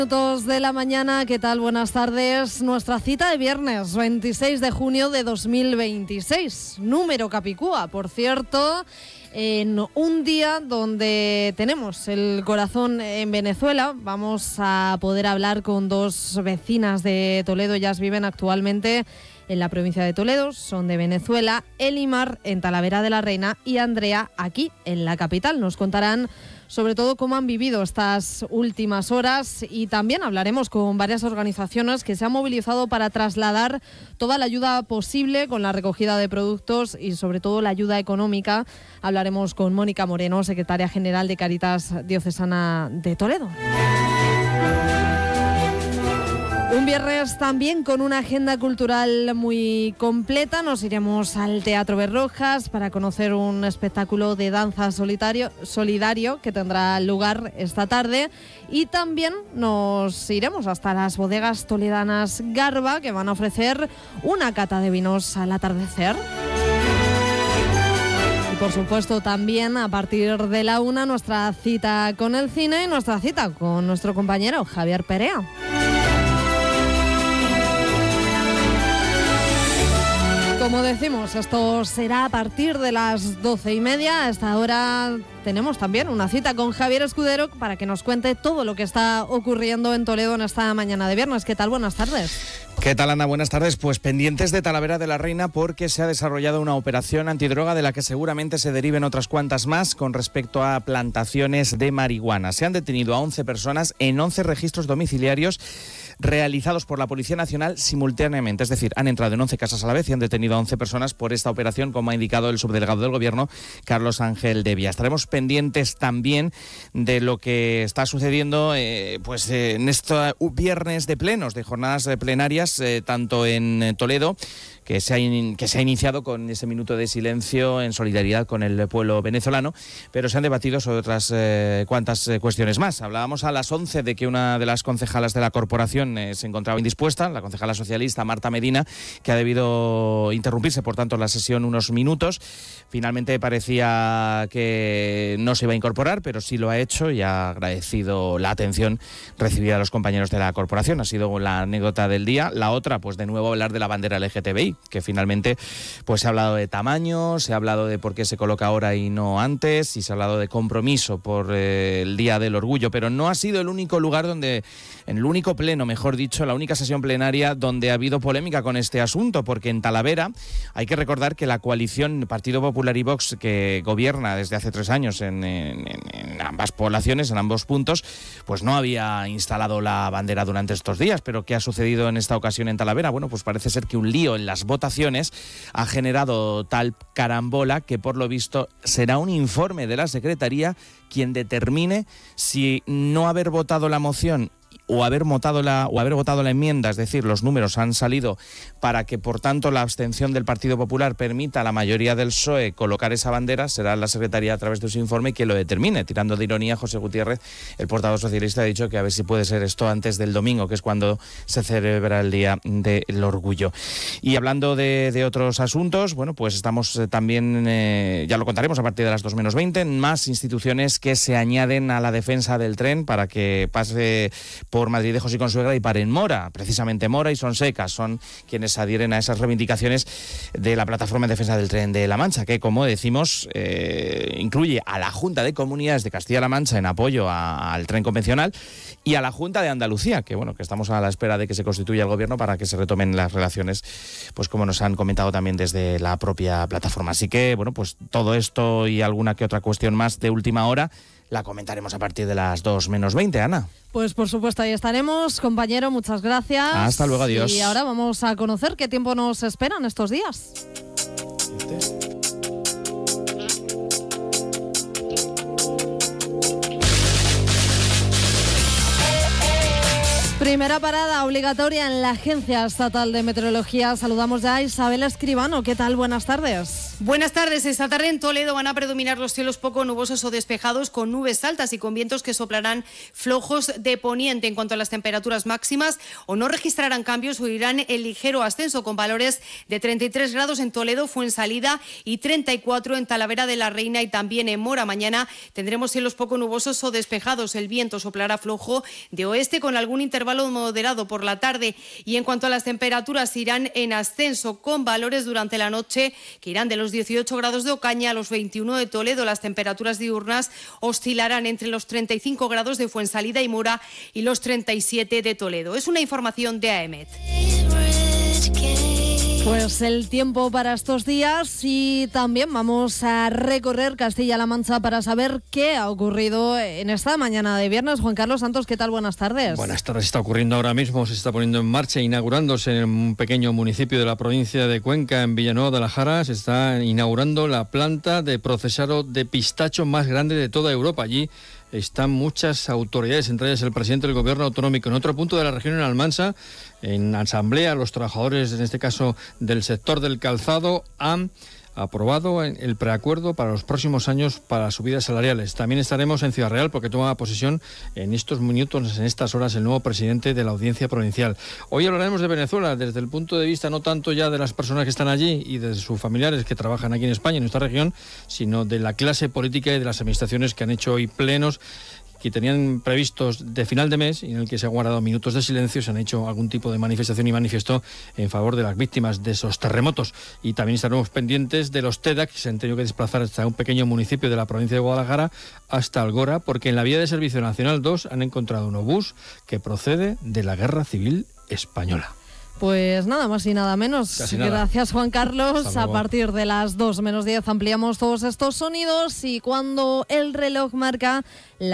Minutos de la mañana, ¿qué tal? Buenas tardes. Nuestra cita de viernes 26 de junio de 2026, número Capicúa, por cierto, en un día donde tenemos el corazón en Venezuela. Vamos a poder hablar con dos vecinas de Toledo. Ellas viven actualmente en la provincia de Toledo, son de Venezuela, Elimar en Talavera de la Reina y Andrea aquí en la capital. Nos contarán sobre todo cómo han vivido estas últimas horas, y también hablaremos con varias organizaciones que se han movilizado para trasladar toda la ayuda posible con la recogida de productos y sobre todo la ayuda económica. Hablaremos con Mónica Moreno, secretaria general de Cáritas Diocesana de Toledo. Un viernes también con una agenda cultural muy completa. Nos iremos al Teatro Berrojas para conocer un espectáculo de danza solidario que tendrá lugar esta tarde, y también nos iremos hasta las bodegas toledanas Garba, que van a ofrecer una cata de vinos al atardecer. Y por supuesto también a partir de la 1 nuestra cita con el cine y nuestra cita con nuestro compañero Javier Perea. Como decimos, esto será a partir de las 12:30. A esta hora tenemos también una cita con Javier Escudero para que nos cuente todo lo que está ocurriendo en Toledo en esta mañana de viernes. ¿Qué tal? Buenas tardes. ¿Qué tal, Ana? Buenas tardes. Pues pendientes de Talavera de la Reina, porque se ha desarrollado una operación antidroga de la que seguramente se deriven otras cuantas más con respecto a plantaciones de marihuana. Se han detenido a 11 personas en 11 registros domiciliarios realizados por la Policía Nacional simultáneamente. Es decir, han entrado en 11 casas a la vez y han detenido a 11 personas por esta operación, como ha indicado el subdelegado del Gobierno, Carlos Ángel Devia. Estaremos pendientes también de lo que está sucediendo en este viernes de plenos, de jornadas plenarias, tanto en Toledo, que se ha iniciado con ese minuto de silencio en solidaridad con el pueblo venezolano, pero se han debatido sobre otras cuantas cuestiones más. Hablábamos a las 11 de que una de las concejalas de la corporación se encontraba indispuesta, la concejala socialista Marta Medina, que ha debido interrumpirse, por tanto, la sesión unos minutos. Finalmente parecía que no se iba a incorporar, pero sí lo ha hecho y ha agradecido la atención recibida a los compañeros de la corporación. Ha sido la anécdota del día. La otra, pues de nuevo hablar de la bandera LGTBI, que finalmente pues se ha hablado de tamaño, se ha hablado de por qué se coloca ahora y no antes, y se ha hablado de compromiso por el Día del Orgullo, pero no ha sido el único lugar donde, en el único pleno, mejor dicho, la única sesión plenaria donde ha habido polémica con este asunto, porque en Talavera hay que recordar que la coalición Partido Popular y Vox, que gobierna desde hace 3 años en ambas poblaciones, en ambos puntos, pues no había instalado la bandera durante estos días. Pero ¿qué ha sucedido en esta ocasión en Talavera? Bueno, pues parece ser que un lío en las votaciones ha generado tal carambola que, por lo visto, será un informe de la Secretaría quien determine si no haber votado la moción o haber votado la enmienda, es decir, los números han salido para que, por tanto, la abstención del Partido Popular permita a la mayoría del PSOE colocar esa bandera. Será la Secretaría, a través de su informe, quien lo determine. Tirando de ironía, José Gutiérrez, el portavoz socialista, ha dicho que a ver si puede ser esto antes del domingo, que es cuando se celebra el Día del Orgullo. Y hablando de otros asuntos, bueno, pues estamos también, ya lo contaremos a partir de las 2 menos 20, más instituciones que se añaden a la defensa del tren para que pase por Madridejos y Consuegra y pare en Mora. Precisamente Mora y Sonseca son quienes adhieren a esas reivindicaciones de la Plataforma en Defensa del Tren de la Mancha, que, como decimos, incluye a la Junta de Comunidades de Castilla-La Mancha en apoyo al tren convencional y a la Junta de Andalucía, que bueno, que estamos a la espera de que se constituya el gobierno para que se retomen las relaciones, pues como nos han comentado también desde la propia plataforma. Así que, bueno, pues todo esto y alguna que otra cuestión más de última hora la comentaremos a partir de las 2 menos 20, Ana. Pues por supuesto, ahí estaremos, compañero, muchas gracias. Hasta luego, adiós. Y ahora vamos a conocer qué tiempo nos esperan estos días. Primera parada obligatoria en la Agencia Estatal de Meteorología. Saludamos ya a Isabel Escribano. ¿Qué tal? Buenas tardes. Buenas tardes. Esta tarde en Toledo van a predominar los cielos poco nubosos o despejados con nubes altas y con vientos que soplarán flojos de poniente. En cuanto a las temperaturas máximas, o no registrarán cambios o irán en ligero ascenso con valores de 33 grados en Toledo, Fuensalida y 34 en Talavera de la Reina y también en Mora. Mañana tendremos cielos poco nubosos o despejados. El viento soplará flojo de oeste con algún intervalo moderado por la tarde, y en cuanto a las temperaturas irán en ascenso con valores durante la noche que irán de los 18 grados de Ocaña a los 21 de Toledo. Las temperaturas diurnas oscilarán entre los 35 grados de Fuensalida y Mora y los 37 de Toledo. Es una información de AEMET. Pues el tiempo para estos días, y también vamos a recorrer Castilla-La Mancha para saber qué ha ocurrido en esta mañana de viernes. Juan Carlos Santos, ¿qué tal? Buenas tardes. Buenas tardes. Está ocurriendo ahora mismo, se está poniendo en marcha, inaugurándose en un pequeño municipio de la provincia de Cuenca, en Villanueva de la Jara. Se está inaugurando la planta de procesado de pistacho más grande de toda Europa. Allí están muchas autoridades, entre ellas el presidente del gobierno autonómico. En otro punto de la región, en Almansa, en asamblea, los trabajadores, en este caso del sector del calzado, han aprobado el preacuerdo para los próximos años para subidas salariales. También estaremos en Ciudad Real porque toma posesión en estos minutos, en estas horas, el nuevo presidente de la Audiencia Provincial. Hoy hablaremos de Venezuela desde el punto de vista no tanto ya de las personas que están allí y de sus familiares que trabajan aquí en España, en nuestra región, sino de la clase política y de las administraciones que han hecho hoy plenos que tenían previstos de final de mes y en el que se han guardado minutos de silencio, se han hecho algún tipo de manifestación y manifiesto en favor de las víctimas de esos terremotos. Y también estaremos pendientes de los TEDx, que se han tenido que desplazar hasta un pequeño municipio de la provincia de Guadalajara, hasta Algora, porque en la vía de Servicio Nacional 2 han encontrado un obús que procede de la Guerra Civil Española. Pues nada más y nada menos. Casi nada. Gracias, Juan Carlos. A partir de las 2 menos 10 ampliamos todos estos sonidos, y cuando el reloj marca